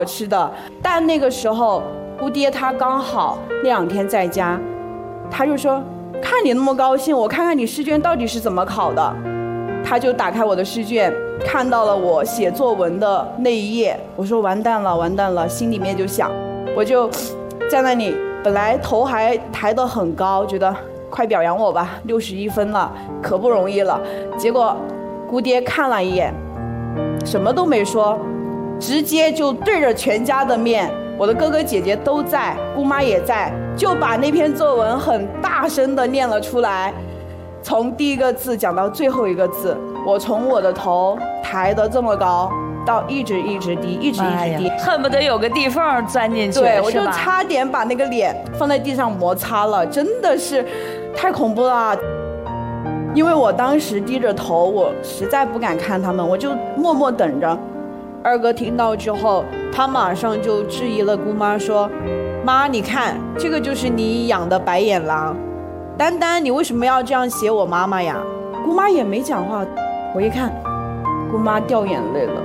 吃的。但那个时候姑爹他刚好那2天在家，他就说看你那么高兴，我看看你试卷到底是怎么考的。他就打开我的试卷，看到了我写作文的那一页。我说完蛋了完蛋了，心里面就想，我就在那里本来头还抬得很高，觉得快表扬我吧，61分了，可不容易了。结果姑爹看了一眼，什么都没说，直接就对着全家的面，我的哥哥姐姐都在，姑妈也在，就把那篇作文很大声地念了出来，从第一个字讲到最后一个字。我从我的头抬得这么高，到一直低，一直低， 恨不得有个地缝钻进去。 对，我就差点把那个脸放在地上摩擦了，真的是太恐怖了。因为我当时低着头，我实在不敢看他们，我就默默等着。二哥听到之后，他马上就质疑了姑妈，说：“妈，你看，这个就是你养的白眼狼。丹丹，你为什么要这样写我妈妈呀？”姑妈也没讲话。我一看，姑妈掉眼泪了。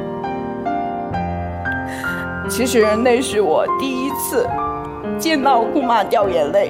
其实那是我第一次见到姑妈掉眼泪。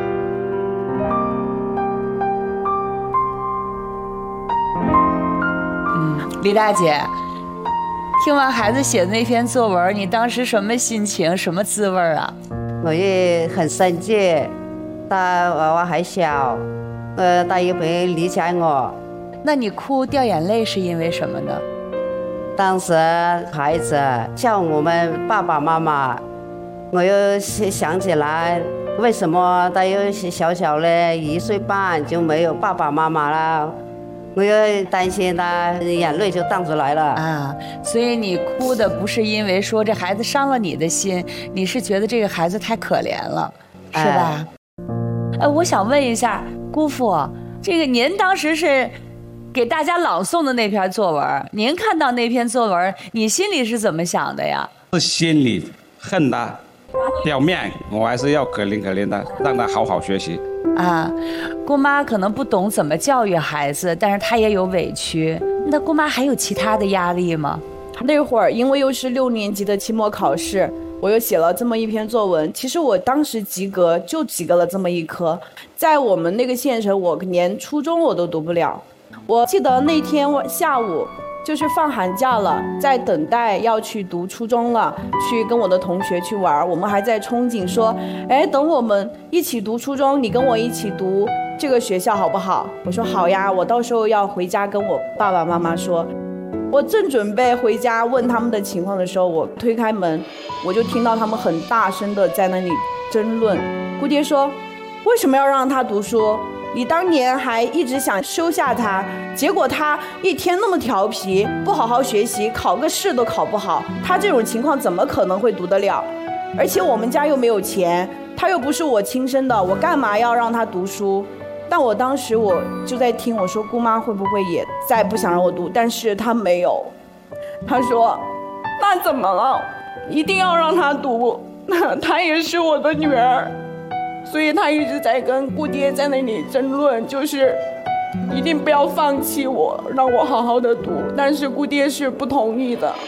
李大姐，听完孩子写的那篇作文，你当时什么心情，什么滋味啊？ 我也很生气，他娃娃还小，他也没理解我。 那你哭掉眼泪是因为什么呢？ 当时孩子叫我们爸爸妈妈，我又想起来，为什么他又小小的1岁半就没有爸爸妈妈了？我又担心他，眼泪就荡出来了啊。所以你哭的不是因为说这孩子伤了你的心，你是觉得这个孩子太可怜了，是吧？我想问一下姑父，这个您当时是给大家朗诵的那篇作文，您看到那篇作文，你心里是怎么想的呀？ 是心里恨他，表面我还是要可怜他，让他好好学习。 啊，姑妈可能不懂怎么教育孩子，但是她也有委屈。那姑妈还有其他的压力吗？ 那会儿因为又是6年级的期末考试，我又写了这么一篇作文。其实我当时及格就及格了这么一科，在我们那个县城，我连初中我都读不了。我记得那天下午就是放寒假了，在等待要去读初中了，去跟我的同学去玩，我们还在憧憬说，等我们一起读初中，你跟我一起读这个学校好不好？我说好呀，我到时候要回家跟我爸爸妈妈说。我正准备回家问他们的情况的时候，我推开门，我就听到他们很大声的在那里争论。姑爹说，为什么要让他读书？你当年还一直想收下他，结果他一天那么调皮，不好好学习，考个试都考不好，他这种情况怎么可能会读得了？而且我们家又没有钱，他又不是我亲生的，我干嘛要让他读书？但我当时我就在听，我说姑妈会不会也再不想让我读？但是他没有，他说那怎么了？一定要让他读，她也是我的女儿。所以他一直在跟姑爹在那里争论，就是一定不要放弃我，让我好好的读。但是姑爹是不同意的。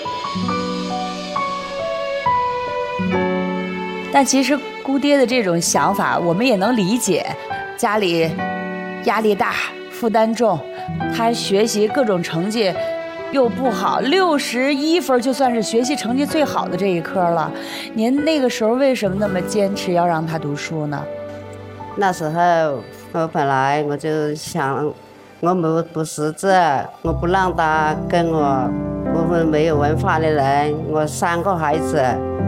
但其实姑爹的这种想法我们也能理解，家里压力大，负担重，他学习各种成绩又不好，61分就算是学习成绩最好的这一科了。您那个时候为什么那么坚持要让他读书呢？ 那时候我本来我就想，我不识字，我不让他跟我没有文化的人，我3个孩子，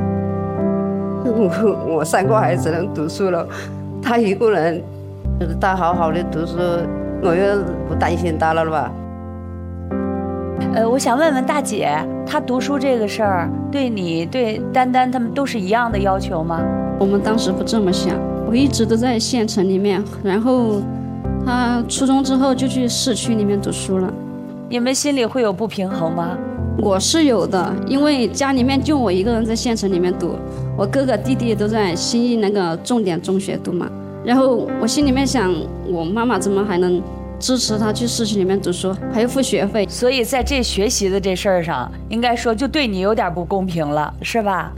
我3个孩子能读书了，他一个人，他好好的读书，我又不担心他了吧？ 我想问问大姐，她读书这个事儿，对你、对丹丹他们都是一样的要求吗？ 我们当时不这么想，我一直都在县城里面，然后她初中之后就去市区里面读书了。 你们心里会有不平衡吗？ 我是有的，因为家里面就我一个人在县城里面读，我哥哥弟弟都在新义那个重点中学读嘛。然后我心里面想，我妈妈怎么还能支持他去市区里面读书，还要付学费？ 所以在这学习的这事儿上，应该说就对你有点不公平了，是吧？